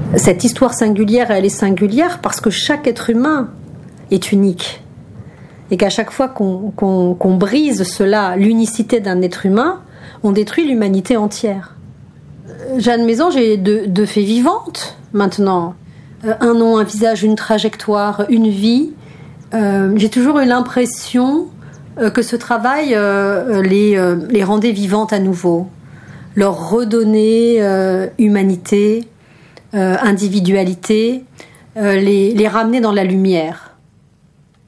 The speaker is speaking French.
Cette histoire singulière, elle est singulière parce que chaque être humain est unique. Et qu'à chaque fois qu'on brise cela, l'unicité d'un être humain, on détruit l'humanité entière. Jeanne Mésange est de fait vivante maintenant. Un nom, un visage, une trajectoire, une vie. J'ai toujours eu l'impression que ce travail les rendait vivantes à nouveau. Leur redonner humanité, individualité, les ramener dans la lumière.